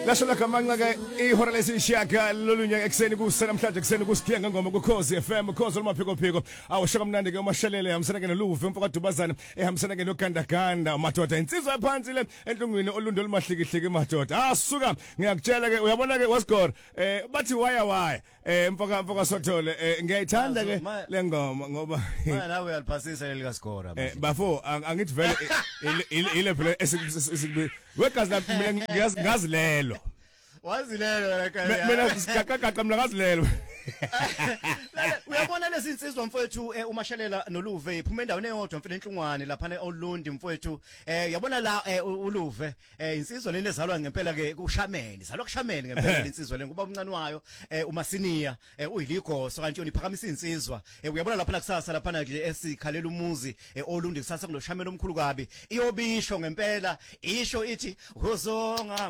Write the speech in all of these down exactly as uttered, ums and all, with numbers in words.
Lasho la kamanga ke ihora lesishaka lolunya ekseni kusena namhlanje ekseni kusiphanga ngoma kuKhosi F M Khosi lomaphiko phiko awushaka mnandi ke umashelele hamsana ke noluve mfoka dubazana ehambisana ke noganda ganda madoda insizwa ephansi le enhlungwini olundo lumahlikihliki madoda asuka ngiyakutshela ke uyabona ke wasigora eh bathi waya waya eh mfoka mfoka sothole eh ngiyayithanda ke lengoma ngoba manje nawe uyaliphasisa lelika score eh bafo angithi vele ile phela esikubi wegazi la mina ngiyazilelo wazilelo la mina sikaqaqaqa mina ngazilelo uyabona lesi insizwa mfowethu umashalela noluve iphuma endaweni eyodwa mfana enhlungwane lapha eOlundi mfowethu eh yabona la uluve insizwa leni ezalwa ngempela ke kushameni izalwa kushameni ngempela insizwa le ngoba umncane wayo umasiniya uyiligoso kanti iphakamisa insizwa uyabona lapha kusasa lapha nje esikhalela umuzi eOlundi kusasa kunoshameni omkhulu kabi iyobisho ngempela isho ithi uzonga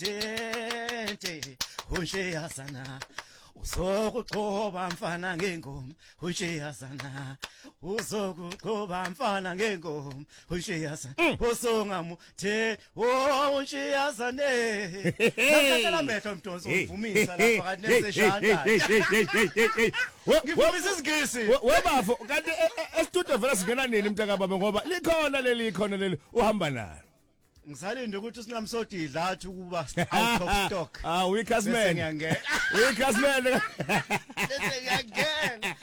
muthente unje yasana uzokuqoba mfana ngengoma ushiyazana uzokuqoba mfana ngengoma ushiyazana usongamu the wo ushiyazane nakathala mehlo mntozo uvumisa lapha kanti neseshanda ngivumisa isigisi webafo kanti estudio vela singena nini mntaka baba ngoba likhona leli khona leli uhamba nalo ngisalinde ukuthi sinamsodidla athi kuba out of stock ah weakest man ngiyangena weakest man bese ngiyangena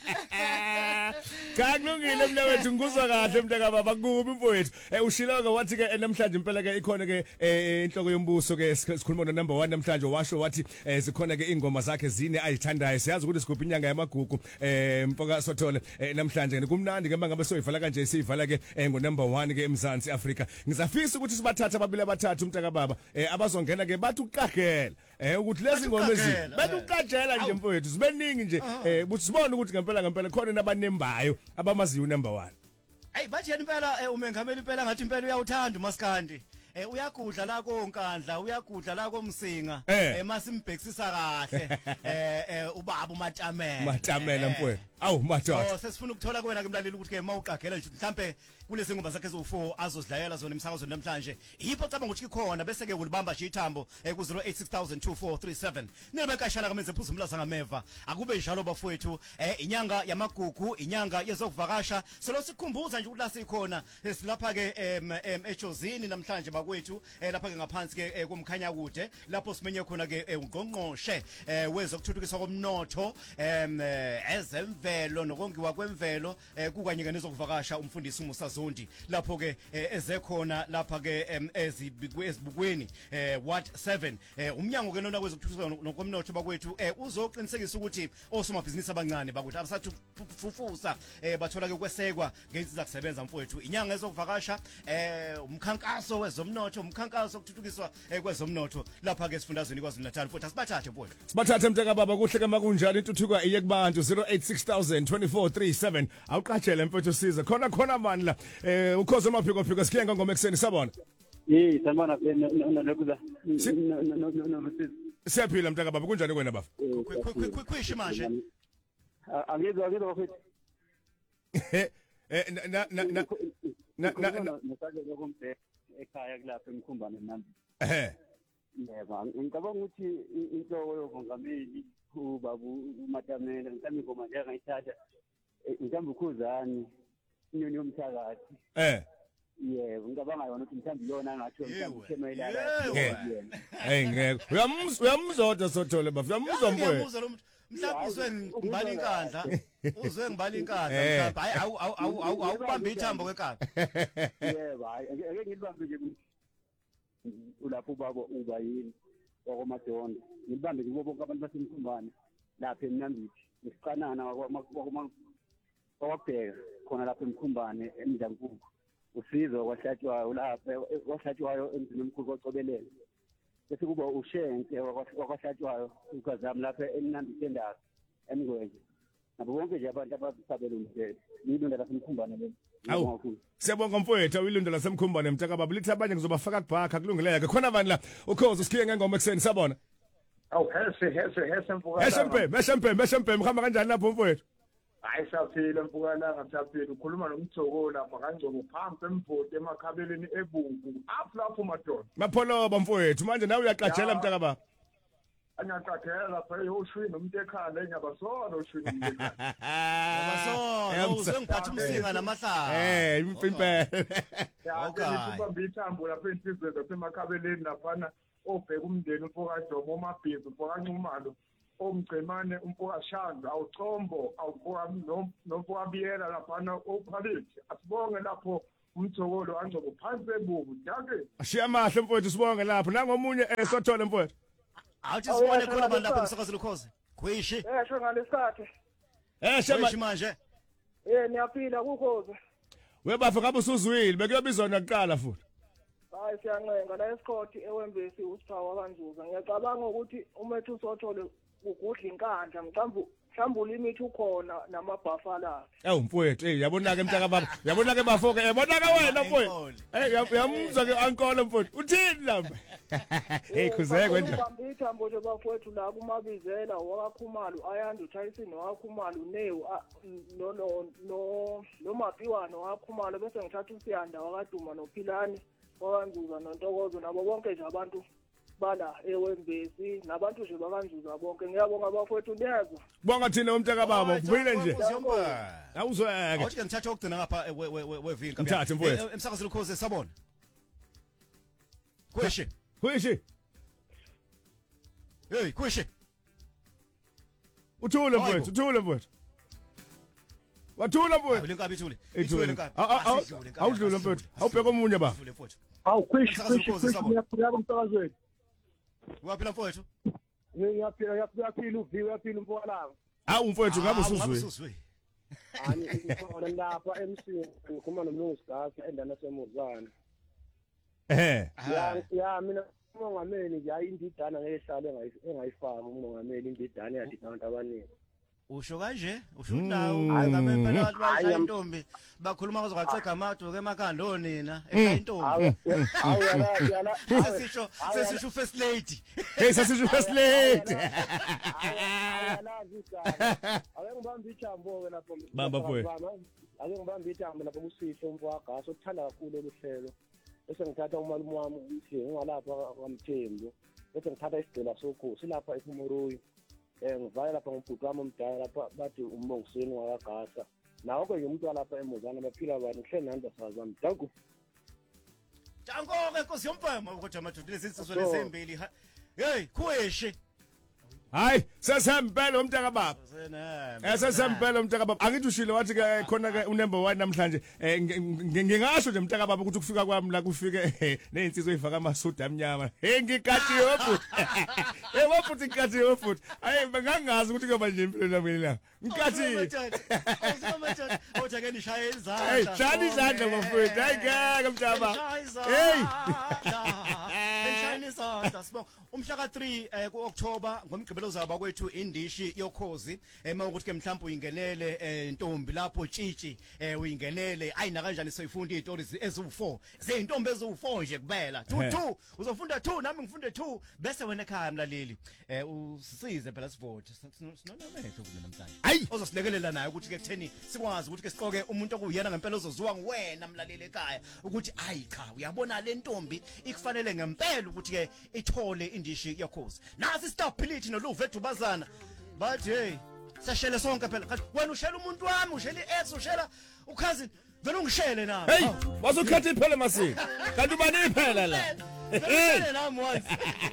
kakulungile mina wethu ngikuzwa kahle mntaka baba kubi mfowethu eh ushilo ke wathi ke namhlanje impela ke ikhona ke inhloko yombuso ke sikhuluma no number one namhlanje washo wathi zikhona ke ingoma zakhe zine ayithandayo siyazi ukuthi sigubha inyanga yamagugu eh mfoka sothole namhlanje kumnandi ke mangabe soyivala kanje siyivala ke ngo number one ke eMzansi Africa ngizafisa ukuthi sibathathe ababili abathathu umntaka baba eh abazongena ke bathi uqagela eh ukuthi lezi ngoma ezini bathi uqagela nje mfowethu sibeningi nje eh ukuthi sibone ukuthi ngempela ngempela khona nabanembayo abamaziyo number one hey bathi yena impela umengameli impela ngathi impela uyawuthanda uMaskandi eh uyagudla la konkandla uyagudla la komsinga eh masimbhekisisa kahle eh ubaba uMatamela Matamela mfowethu awu madoda oh sesifuna ukuthola kuwena ke mlaleli ukuthi ke mawuqagela nje mhlambe kulezi ngoma zakhe zo four azozidlayela zona emsakazweni namhlanje yipho caba ukuthi ikhona bese ke ulibamba nje ithambo ku zero eight six thousand two four three seven nibe kashana kamenze phuzu umlaza ngameva akube njalo bafowethu eh inyanga yamagugu inyanga yezokuvakasha selo sikhumbuza nje ukuthi la sikhona silapha ke eJozini namhlanje bakwethu lapha ke ngaphansi ke kumkhanya kude lapho simenye khona ke ungqongqoshe wezokuthuthukiswa komnotho ezemvelo nokongiwa kwemvelo kukanye ke nezokuvakasha umfundisi uMusazondi lapho ke ezekhona lapha ke ezibukweni Ward seven umnyango ke nona kwezokuthuthukiswa nokomnotho bakwethu uzoqinisekisa ukuthi osomabhizinisi abancane bakuthi abasathu fufusa bathola ke kwesekwa ngensiza kusebenza mfowethu inyanga ezokuvakasha umkhankaso wezomnotho umkhankaso okuthuthukiswa kwezomnotho lapha ke esifundazweni kwaZulu Natal futhi asibathathe mfowethu sibathathe mntaka baba kuhle ke makunjani intuthuka iye kubantu zero eight six thousand two four three seven awuqatshele mfowethu siza khona khona mani la eh ukhoze amaphiko phiko sikhenga ngoma ekseni sabona eh sanibona nokuza siyaphila mntaka baba kunjani kwena bafa kwishi manje angizwa angizwa bafethu eh na na na na na nasake kombe ekhaya kulapha emkhumbane nami eh yebo ngicabanga ukuthi inhloko yomongameli ubaba uMatamela mhlawumbe ingoma nje ngayithatha mhlawumbe ukhuzani inyoni yomthakathi eh yebo ngicabanga yona ukuthi mhlawumbe iyona ngathi mhlawumbe uthemayela hey ngeke uyamuzwa uyamuzodwa sothole bafu uyamuzwa mfowethu mhlawumbe uzwe ngibala inkandla uzwe ngibala inkandla mhlawumbe hayi awu awu awu awubambe ithambo kwenkandla yebo hayi ngeke ngilibambe nje ulapho ubaba uba yini wakoMadonda ngibambe nje bonke abantu basemkhumbane lapha eMnambithi isiqanana wakwabheka khona lapha emkhumbane eMdlankulu usizo kwahlatshwayo lapha kwahlatshwayo emzini omkhulu kocobelele bese kuba ushenke wakwahlatshwayo ukazami lapha eMnambithi endaba emngweje nabo bonke nje abantu abasabela umthetho yilunda lapha emkhumbane le awu siyabonga mfowethu awilunda lasemkhumbane mntaka baba lithi abanye ngizobafaka kubhakha kulungileke khona abantu la ukhoze usikhiye ngengoma ekseni sabona awu hese hese hese mfowethu hese mpe hese mpe hese mpe mkhamba kanjani lapho mfowethu hayi saphila mpukalanga saphila ukhuluma nomthoko lapha kangcobo phansi emvoti emakhabeleni ebungu apho lapho madoda Mapholoba mfowethu manje nawe uyaqathela mntaka baba. Angaqathela lapha ushwini umuntu ekhala engabasona ushwini umuntu ekhala. Yabasona uzengiphatha umsinga namahlala. Eh impela. Okay. Ngibamba ithambo lapha insizwe zasemakhabeleni laphana obheka umndeni umfokajomo omabhizi umfokancumalo omgcemane umfokashanda awucombo awufoka nomfokabiyela laphana ophalithi asibonge lapho umthokolo angcobo phansi ebuku dake Ashiya amahle mfowethu sibonge lapho nangomunye esothole mfowethu. Awuthi sibone khona abantu lapha emsakazweni ukhoze. Khwishi. Eh sho ngalesikhathi. Eh shema Khwishi manje. Eh niyaphila kukhoze. webafa ngabe usuzwile bekuyobizwa nakuqala futhi. Hayi siyancenga la esikhothi ewembesi usiphawa kanjuza. Ngiyacabanga ukuthi umethu usothole ugudla inkandla mhlawumbe mhlawumbe limithi ukhona namabhafala. Ewu mfowethu eh yabona ke mntaka baba yabona ke bafo ke yabona ke wena mfowethu eh yamuzwa ke ankolo mfowethu uthini lapha hey khuzeke nje Bambitha mboje bafowethu la kumabizela wakakhumalo ayanda uTyson wakakhumalo newu no no no no mapiwano wakakhumalo bese ngithatha usiyanda wakaduma nophilani wakanzuza nontokozo nabo bonke nje abantu bala ewembesi nabantu nje bakanzuza bonke ngiyabonga abafowethu niyezwa bonga thina umntaka baba uvile nje awuzweke Awuthi ke ngithatha okugcina ngapha wevinka. Mthathe mfowethu. Emsakazweni ukhoze sabona. Khwishi. Khwishi Hey khwishi. uthule mfowethu uthule mfowethu wathula mfowethu Ulenkabi ithule. ithule awudlule mfowethu awubheka omunye ba Ithule mfowethu. Awu kwishi kwishi kwishi ngiyaphila umsakazweni. Waphila mfowethu. Ngiyaphila ngiyaphila uviwe uyaphila umfokalanga. awu mfowethu ngabe Ah, usuzwile usuzwe. Ani ngikho lapha M C ngikhuluma nomlungu Sigasi endana semuzana. eh Ya ya mina umongameli nje ayindidana ngehlale engayifaka umongameli indidana yathi abantu abaningi. Usho kanje, usho nawo hayi ngabe phela abantu Hayi, bashaya am- intombi bakhuluma bazogaceka amadu ke emakhanda onina ekhaya intombi. Awu awu yala yala. Sesisho sesisho first lady. hey sasisho first lady Yalazi igama. Ake ngibambe ithambo ke lapho. Bamba mfowethu. Ake ngibambe ithambo lapho kusihle umfowagaso uthanda kakhulu oluhlelo. Bese ngithatha umalume wami ukuthi ngingalapha kwamthembu. Bese ngithatha isigcila sokhosi lapha ePhumuruyi. Eh ngivala lapha ngobhuti wami omdala lapha bathi uMongiseni wakagasa. Nawo ke umuntu walapha eMozana baphila abantu hle nanda sazami. Danku. Jango ke Nkosi yompama ukuthi amadoda lezi insizwe lezembili. Hey, khweshi. hayi sesempela umntaka baba Sena. Eh sesempela umntaka baba angithi ushilo wathi ke khona ke unember one namhlanje eh ngingasho nje mntaka baba ukuthi ukufika kwami la kufike nezinsizwe ezifaka amasudu amnyama hey ngikathiwe futhi hey wafuthi ngikathiwe futhi hayi ngangazi ukuthi kuyoba nje impilo lami la ngikathiwe Othi ke nishaye izandla. hey shani izandla bafowethu hayi ngeke mntaba hey Nishayini izandla sibonga. Umhla ka three ku October ngomgqibelo zaba kwethu indishi yokhozi ema ukuthi ke mhlawumbe uyingenele intombi lapho tshitshi uyingenele ayina kanjani soyifunda izitori eziwu four zeintombi eziwu four nje kubela two two uzofunda two nami ngifunde two bese wena ekhaya mlaleli usisize phela sivote sinonamehlo kule namhlanje Ayi. ozosilekelela naye ukuthi ke kutheni sikwazi ukuthi ke siqoke umuntu okuyena ngempela ozoziwa nguwena mlaleli ekhaya ukuthi ayi cha uyabona le ntombi ikufanele ngempela ukuthi ke ithole indishi yokhozi nasi stability noluve edubazana but hey sashele sonke phela kanti wena ushela umuntu wami ushela i-ex ushela ukhazini vele ungishele nami hey wasukhatha iphele masiko kanti ubani iphela la vele nami once